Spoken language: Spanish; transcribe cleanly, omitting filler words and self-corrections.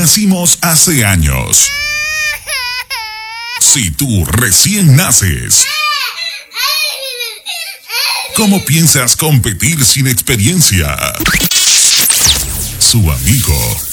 nacimos hace años. Si tú recién naces, ¿cómo piensas competir sin experiencia? Su amigo